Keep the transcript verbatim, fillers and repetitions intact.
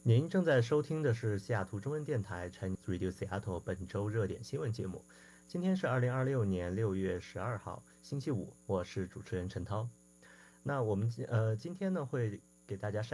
您正在收听的是西雅图中文电台 Chinese Radio Seattle 本周热点新闻节目。今天是二零二六年六月十二号，星期五，我是主持人陈涛。那我们今呃今天呢会给大家